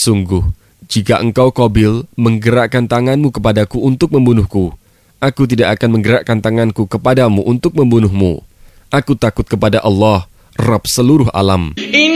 Sungguh, jika engkau Qabil menggerakkan tanganmu kepadaku untuk membunuhku, aku tidak akan menggerakkan tanganku kepadamu untuk membunuhmu. Aku takut kepada Allah, Rabb seluruh alam.